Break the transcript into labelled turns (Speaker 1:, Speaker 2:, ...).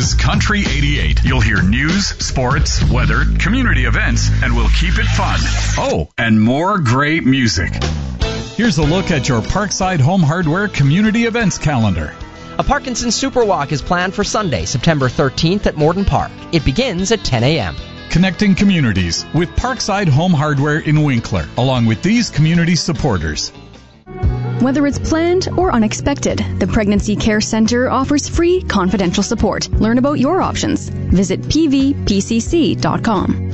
Speaker 1: is Country 88. You'll hear news, sports, weather, community events, and we'll keep it fun. Oh, and more great music. Here's a look at your Parkside Home Hardware community events calendar.
Speaker 2: A Parkinson Super Walk is planned for Sunday, September 13th at Morden Park. It begins at 10 a.m.
Speaker 1: Connecting communities with Parkside Home Hardware in Winkler, along with these community supporters.
Speaker 3: Whether it's planned or unexpected, the Pregnancy Care Center offers free, confidential support. Learn about your options. Visit pvpcc.com.